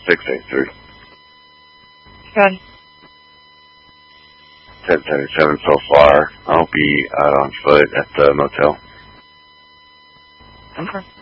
683. Good. 1077 so far. I'll be out on foot at the motel. Okay.